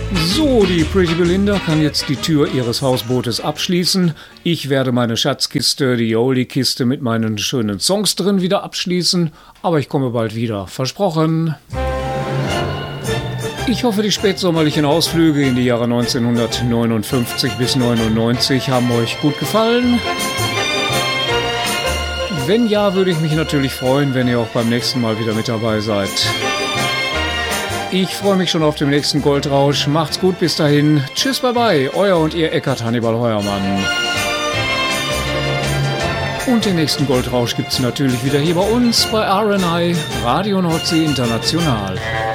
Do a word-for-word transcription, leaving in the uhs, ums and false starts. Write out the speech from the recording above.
So, die Pretty Belinda kann jetzt die Tür ihres Hausbootes abschließen. Ich werde meine Schatzkiste, die Oldie-Kiste mit meinen schönen Songs drin wieder abschließen. Aber ich komme bald wieder, versprochen. Ich hoffe, die spätsommerlichen Ausflüge in die Jahre neunzehnhundertneunundfünfzig bis neunundneunzig haben euch gut gefallen. Wenn ja, würde ich mich natürlich freuen, wenn ihr auch beim nächsten Mal wieder mit dabei seid. Ich freue mich schon auf den nächsten Goldrausch. Macht's gut, bis dahin. Tschüss, bye bye. Euer und ihr Eckart Hannibal Heuermann. Und den nächsten Goldrausch gibt's natürlich wieder hier bei uns bei R N I, Radio Nordsee International.